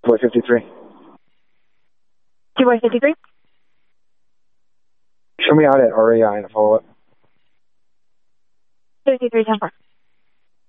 Boy 53. 2 Boy 53. Show me out at RAI and a follow-up. 53, 10-4.